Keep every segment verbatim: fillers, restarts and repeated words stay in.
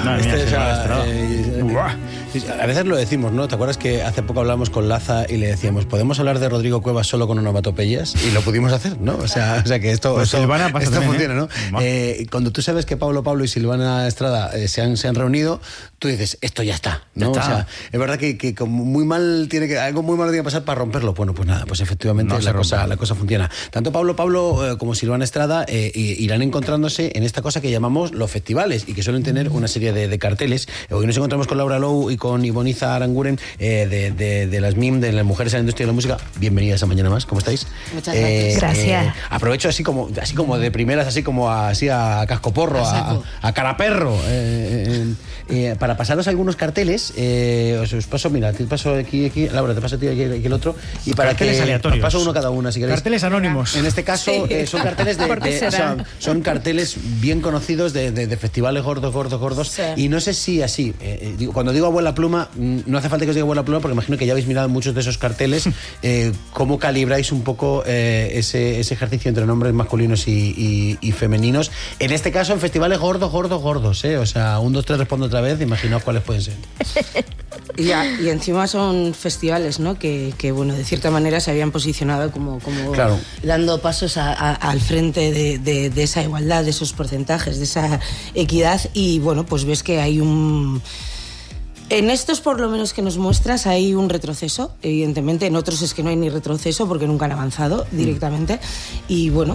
No, este, mía, o sea, eh, a veces lo decimos, ¿no? ¿Te acuerdas que hace poco hablábamos con Laza y le decíamos, ¿podemos hablar de Rodrigo Cuevas solo con onomatopeyas? Y lo pudimos hacer, ¿no? O sea, o sea que esto, pues esto, Silvana pasa esto también, funciona, ¿eh? ¿no? Eh, cuando tú sabes que Pablo Pablo y Silvana Estrada eh, se, han, se han reunido, tú dices, esto ya está, ¿no? Ya está. O sea, es verdad que, que como muy mal tiene que, algo muy malo tiene que pasar para romperlo. Bueno, pues nada, pues efectivamente No la, cosa, la cosa funciona. Tanto Pablo Pablo eh, como Silvana Estrada eh, irán encontrándose en esta cosa que llamamos los festivales y que suelen tener una serie de, de carteles. Hoy nos encontramos con Laura Lowe y con Iboniza Aranguren eh, de, de, de las M I M, de las Mujeres en la Industria de la Música. Bienvenidas a Mañana Más, ¿cómo estáis? Muchas gracias. Eh, gracias. Eh, aprovecho así como, así como de primeras, así como a, así a cascoporro, a, a, a caraperro, eh, eh, eh, para pasaros algunos carteles. Eh, os, os paso, mira, te paso aquí, aquí, Laura, te paso a ti aquí, aquí el otro. Y para carteles que aleatorios. os paso uno cada una, si queréis. Carteles anónimos. En este caso Sí. eh, son carteles de, ¿Por qué de o será? sea, son carteles bien conocidos de, de, de festivales gordos, gordos, gordos. Sí. Y no sé si así, eh, digo, cuando digo abuela pluma, no hace falta que os diga abuela pluma, porque imagino que ya habéis mirado muchos de esos carteles. Eh, ¿Cómo calibráis un poco eh, ese, ese ejercicio entre nombres masculinos y, y, y femeninos? En este caso, en festivales gordos, gordos, gordos, ¿eh? O sea, un, dos, tres, respondo otra vez, imaginaos cuáles pueden ser. Y, ya, y encima son festivales, ¿no? Que, que, bueno, de cierta manera se habían posicionado como, como claro. dando pasos a, a, al frente de, de, de esa igualdad, de esos porcentajes, de esa equidad. Y bueno, pues ves que hay un... En estos, por lo menos que nos muestras, hay un retroceso, evidentemente. En otros es que no hay ni retroceso porque nunca han avanzado directamente. Y bueno,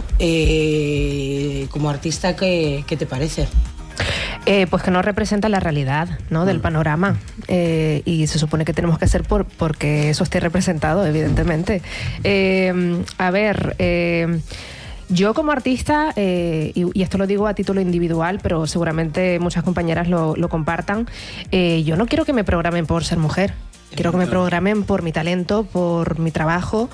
eh, como artista, ¿qué, qué te parece? Eh, pues que no representa la realidad, ¿no? Del panorama, eh, y se supone que tenemos que hacer por porque eso esté representado, evidentemente. Eh, a ver, eh, yo como artista, eh, y, y esto lo digo a título individual, pero seguramente muchas compañeras lo, lo compartan, eh, yo no quiero que me programen por ser mujer. Quiero que me programen por mi talento, por mi trabajo.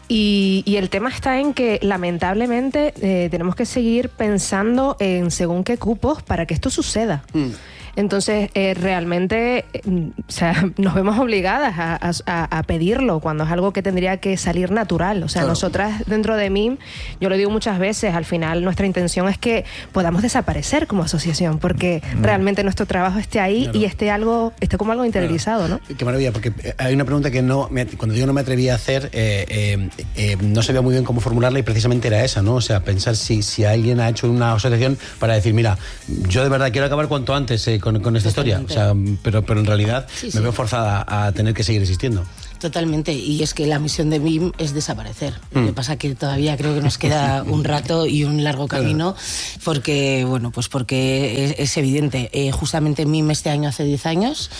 Y, y el tema está en que, lamentablemente, eh, tenemos que seguir pensando en según qué cupos para que esto suceda. Mm. Entonces, eh, realmente, eh, o sea, nos vemos obligadas a, a, a pedirlo cuando es algo que tendría que salir natural. O sea, claro. Nosotras dentro de M I M, yo lo digo muchas veces, al final nuestra intención es que podamos desaparecer como asociación, porque mm. realmente nuestro trabajo esté ahí, claro. Y esté algo, esté como algo interiorizado, claro. ¿No? Qué maravilla, porque hay una pregunta que no, me, cuando yo no me atreví a hacer, eh, eh, eh, no sabía muy bien cómo formularla y precisamente era esa, ¿no? O sea, pensar si, si alguien ha hecho una asociación para decir, mira, yo de verdad quiero acabar cuanto antes eh, con, con esta historia, o sea, pero, pero en realidad sí, me sí. veo forzada a tener que seguir existiendo. Totalmente, y es que la misión de M I M es desaparecer. Mm. Lo que pasa que todavía creo que nos queda un rato y un largo camino, porque, bueno, pues porque es, es evidente. Eh, justamente M I M este año, hace diez años,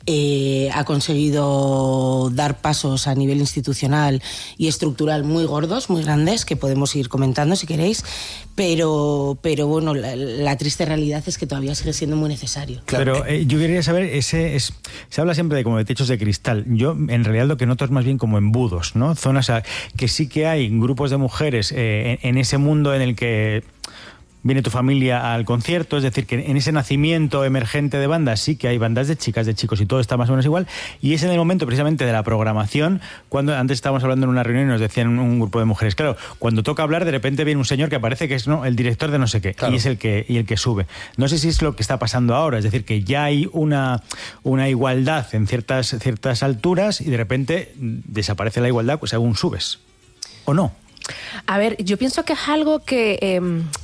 eh, ha conseguido dar pasos a nivel institucional y estructural muy gordos, muy grandes, que podemos ir comentando si queréis, pero, pero bueno, la, la triste realidad es que todavía sigue siendo muy necesario. Claro. Pero eh, yo quería saber, ese es, se habla siempre de como de techos de cristal. Yo, en realidad, lo que noto es más bien como embudos, ¿no? Zonas a, que sí que hay grupos de mujeres eh, en, en ese mundo en el que viene tu familia al concierto, es decir, que en ese nacimiento emergente de bandas sí que hay bandas de chicas, de chicos y todo está más o menos igual, y es en el momento precisamente de la programación, cuando antes estábamos hablando en una reunión y nos decían un, un grupo de mujeres, claro, cuando toca hablar de repente viene un señor que parece que es no el director de no sé qué, claro. y es el que y el que sube. No sé si es lo que está pasando ahora, es decir, que ya hay una, una igualdad en ciertas, ciertas alturas y de repente desaparece la igualdad pues según subes, ¿o no? A ver, yo pienso que es algo que... Eh,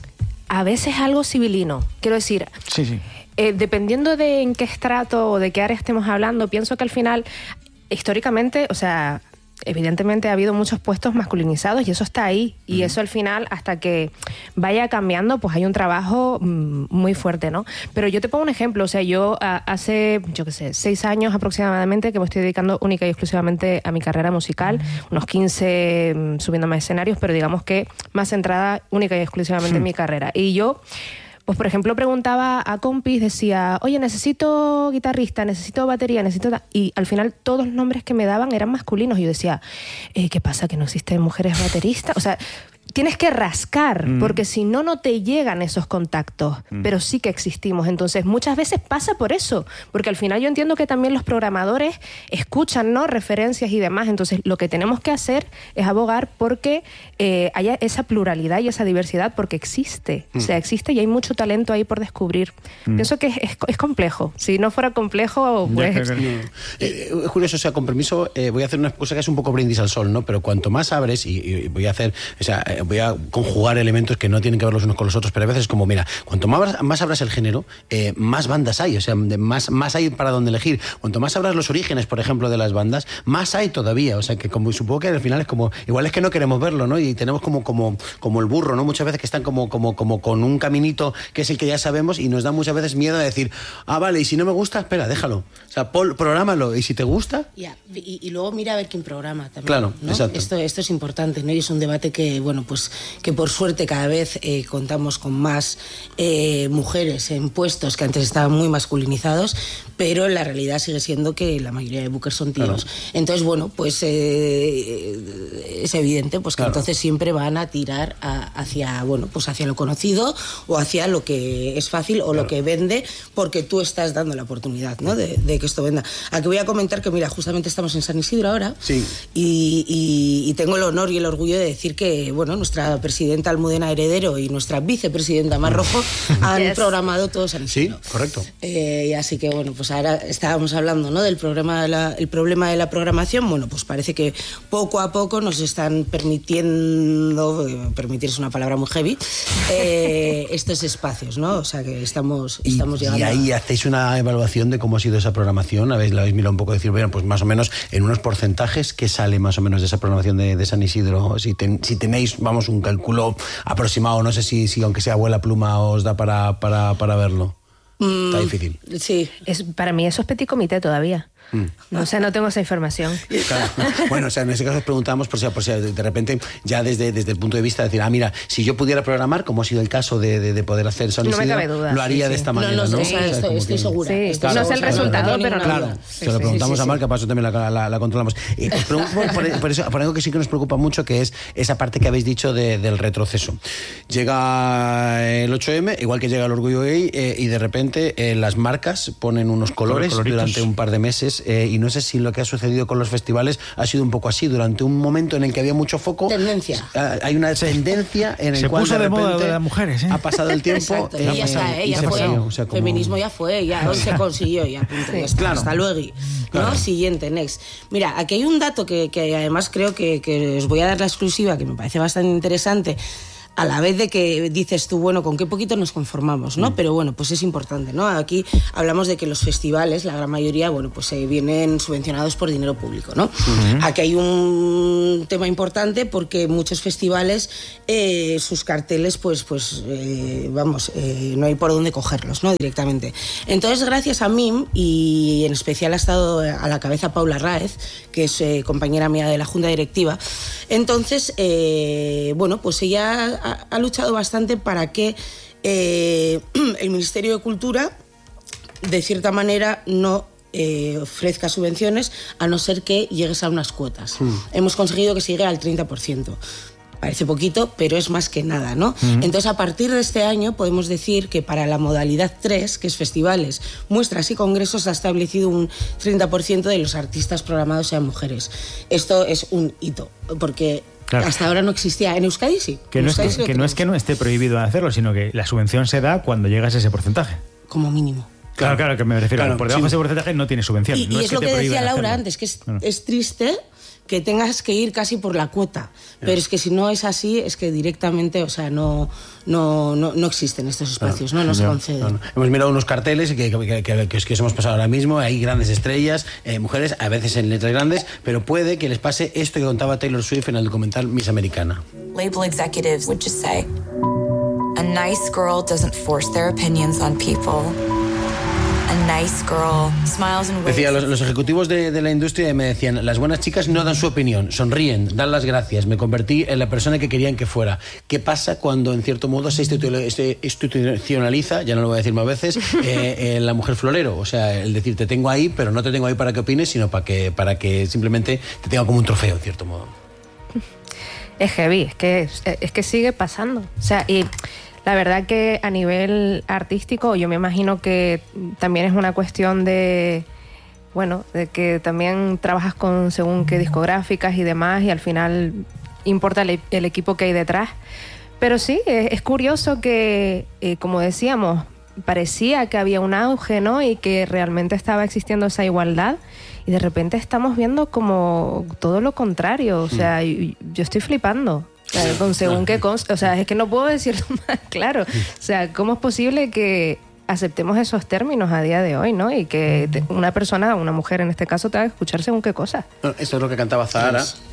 a veces es algo civilino, quiero decir, sí, sí. Eh, dependiendo de en qué estrato o de qué área estemos hablando, pienso que al final, históricamente, o sea, evidentemente ha habido muchos puestos masculinizados y eso está ahí, y uh-huh. eso al final, hasta que vaya cambiando, pues hay un trabajo mmm, muy fuerte, ¿no? Pero yo te pongo un ejemplo, o sea, yo a, hace, yo qué sé, seis años aproximadamente que me estoy dedicando única y exclusivamente a mi carrera musical, uh-huh. unos quince mmm, subiéndome a escenarios, pero digamos que más centrada única y exclusivamente uh-huh. en mi carrera. Y yo... Pues, por ejemplo, preguntaba a compis, decía, oye, necesito guitarrista, necesito batería, necesito... Y al final todos los nombres que me daban eran masculinos. Y yo decía, eh, ¿qué pasa? ¿Que no existen mujeres bateristas? O sea, tienes que rascar, Mm. porque si no, no te llegan esos contactos, Mm. pero sí que existimos. Entonces, muchas veces pasa por eso, porque al final yo entiendo que también los programadores escuchan, ¿no?, referencias y demás. Entonces, lo que tenemos que hacer es abogar porque eh, haya esa pluralidad y esa diversidad, porque existe. Mm. O sea, existe y hay mucho talento ahí por descubrir. Mm. Pienso que es, es, es complejo. Si no fuera complejo, Ya pues... creo que- Eh, es curioso, o sea, con permiso, eh, voy a hacer una cosa que es un poco brindis al sol, ¿no? Pero cuanto más abres, y, y voy a hacer, o sea, eh, voy a conjugar elementos que no tienen que ver los unos con los otros, pero a veces es como, mira, cuanto más abras, más abras el género, eh, más bandas hay, o sea, de más, más hay para donde elegir. Cuanto más abras los orígenes, por ejemplo, de las bandas, más hay todavía, o sea, que como supongo que al final es como, igual es que no queremos verlo, ¿no? Y tenemos como, como, como el burro, ¿no? Muchas veces que están como, como, como con un caminito que es el que ya sabemos y nos da muchas veces miedo de decir, ah, vale, y si no me gusta, espera, déjalo. O sea, pol, prográmalo, y si te gusta... Ya, y, y luego mira a ver quién programa también. Claro, ¿no? exacto. Esto, esto es importante, ¿no? Y es un debate que, bueno, pues que por suerte cada vez eh, contamos con más eh, mujeres en puestos que antes estaban muy masculinizados, pero la realidad sigue siendo que la mayoría de bookers son tíos. Claro. Entonces, bueno, pues eh, es evidente pues que Claro. entonces siempre van a tirar a- hacia, bueno, pues hacia lo conocido o hacia lo que es fácil o Claro. lo que vende, porque tú estás dando la oportunidad, ¿no?, de, de que esto venda. Aquí voy a comentar que, mira, justamente estamos en San Isidro ahora. Sí. Y, y- y tengo el honor y el orgullo de decir que, bueno, nuestra presidenta Almudena Heredero y nuestra vicepresidenta Mar Rojo han Yes. programado todo San Sí, Isidro. correcto. Eh, y así que, bueno, pues ahora estábamos hablando, ¿no?, del programa de la, el problema de la programación. Bueno, pues parece que poco a poco nos están permitiendo, eh, permitir es una palabra muy heavy, eh, estos espacios, ¿no? O sea que estamos, Y, estamos llegando y ahí a... hacéis una evaluación de cómo ha sido esa programación. ¿Habéis, la habéis mirado un poco? Decir, bueno, pues más o menos en unos porcentajes, ¿qué sale más o menos de esa programación de, de San Isidro? Si, ten- si tenéis, vamos, un cálculo aproximado, no sé si, si aunque sea abuela pluma os da para, para, para verlo. Está difícil. Sí. Es, para mí eso es petit comité todavía. No sé, no tengo esa información. Claro. Bueno, o sea, en ese caso os preguntamos por si, por si de repente, ya desde, desde el punto de vista de decir, ah, mira, si yo pudiera programar, como ha sido el caso de, de, de poder hacer San No me Isidro, cabe duda, lo haría sí, de sí. esta No, manera, no, ¿no? o O sea, sea, estoy, como estoy que- segura. Sí, Estoy no sé el segura. resultado, tengo pero ninguna Claro, duda. se lo preguntamos Sí, a sí, Mar, sí. que paso también la, la, la controlamos. Y os pregunto por, por- por eso, por algo que sí que nos preocupa mucho, que es esa parte que habéis dicho de- del retroceso. Llega el ocho eme, igual que llega el Orgullo Gay, eh, y de repente eh, las marcas ponen unos colores coloritos. durante un par de meses, eh, y no sé si lo que ha sucedido con los festivales ha sido un poco así. Durante un momento en el que había mucho foco, Tendencia. eh, hay una tendencia en el Se cual puso de de moda repente de las mujeres, ¿eh? ha pasado el tiempo. Exacto, eh, y ya está, ¿eh? y Ya se fue. pasó, o sea, como- Feminismo ya fue, ya hoy se consiguió, ya punto, ya está. Claro. Hasta luego. ¿No? Claro. Siguiente, next. Mira, aquí hay un dato que, que además creo que, que os voy a dar la exclusiva, que me parece bastante interesante. A la vez de que dices tú, bueno, con qué poquito nos conformamos, ¿no? Mm. Pero bueno, pues es importante, ¿no? Aquí hablamos de que los festivales, la gran mayoría, bueno, pues eh, vienen subvencionados por dinero público, ¿no? Aquí hay un tema importante porque muchos festivales, eh, sus carteles, pues, pues eh, vamos, eh, no hay por dónde cogerlos, ¿no? Directamente. Entonces, gracias a M I M, y en especial ha estado a la cabeza Paula Raez, que es eh, compañera mía de la Junta Directiva, entonces, eh, bueno, pues ella ha, ha luchado bastante para que eh, el Ministerio de Cultura, de cierta manera, no eh, ofrezca subvenciones a no ser que llegues a unas cuotas. Hemos conseguido que se llegue al treinta por ciento. Parece poquito, pero es más que nada, ¿no? Entonces, a partir de este año podemos decir que para la modalidad tres, que es festivales, muestras y congresos, ha establecido un treinta por ciento de los artistas programados sean mujeres. Esto es un hito, porque Claro. hasta ahora no existía. En Euskadi sí. Que En no, es Euskadi que, sí lo que no es tenemos, que no esté prohibido hacerlo, sino que la subvención se da cuando llegas a ese porcentaje. como mínimo. Claro, claro, que me refiero. Claro, por debajo sí. de ese porcentaje no tiene subvención. Y, no y es es que lo te que decía prohíban Laura hacerlo. antes, que es, Claro. es triste que tengas que ir casi por la cuota. Pero es que si no es así, es que directamente, o sea, no, no, no, no existen estos espacios, no, no se Ya, conceden. no, no. Hemos mirado unos carteles que, que, que, que, que os hemos pasado ahora mismo. Hay grandes estrellas, eh, mujeres, a veces en letras grandes, pero puede que les pase esto que contaba Taylor Swift en el documental Miss Americana. Label executives would just say, a nice girl doesn't force their opinions on people. A nice girl smiles and waves. Decía, los, los ejecutivos de, de la industria me decían, las buenas chicas no dan su opinión, sonríen, dan las gracias, me convertí en la persona que querían que fuera. ¿Qué pasa cuando en cierto modo se institu- se institucionaliza, ya no lo voy a decir más veces, eh, eh, la mujer florero? O sea, el decir, te tengo ahí, pero no te tengo ahí para que opines, sino para que, para que simplemente te tenga como un trofeo, en cierto modo. Es heavy, es que, es que sigue pasando. O sea, y la verdad que a nivel artístico yo me imagino que también es una cuestión de, bueno, de que también trabajas con según qué discográficas y demás y al final importa el, el equipo que hay detrás. Pero sí, es, es curioso que, eh, como decíamos, parecía que había un auge, ¿no? Y que realmente estaba existiendo esa igualdad. Y de repente estamos viendo como todo lo contrario. O sea, yo, yo estoy flipando. O sea, con según qué cons- o sea, es que no puedo decirlo más claro. O sea, ¿cómo es posible que aceptemos esos términos a día de hoy, ¿no? Y que te- una persona, una mujer en este caso, tenga que escuchar según qué cosa. Bueno, eso es lo que cantaba Zahara,